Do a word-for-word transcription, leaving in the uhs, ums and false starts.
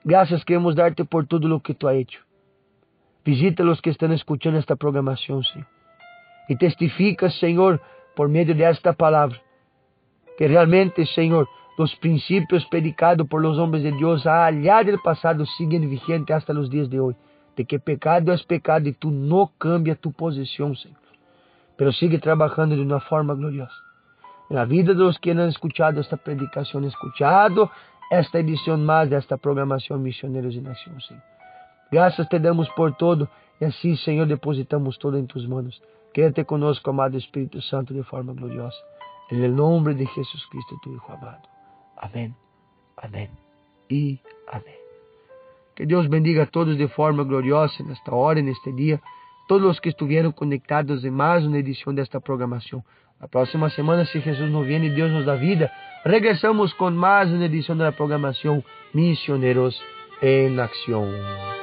Gracias queremos darte por todo lo que tú has hecho. Visita a los que están escuchando esta programación, Señor. Y testifica, Señor, por medio de esta palabra, que realmente, Señor, los principios predicados por los hombres de Dios allá del pasado siguen vigentes hasta los días de hoy. De que pecado es pecado y tú no cambias tu posición, Señor. Pero sigue trabajando de una forma gloriosa. En la vida de los que han escuchado esta predicación, escuchado esta edición más de esta programación Misioneros en Acción, Señor. Gracias te damos por todo y así, Señor, depositamos todo en tus manos. Quédate conosco, amado Espíritu Santo, de forma gloriosa. En el nombre de Jesucristo, tu Hijo amado. Amén, amén y amén. Que Dios bendiga a todos de forma gloriosa en esta hora, en este día. Todos los que estuvieron conectados en más una edición de esta programación. La próxima semana, si Jesús no viene y Dios nos da vida, regresamos con más una edición de la programación Misioneros en Acción.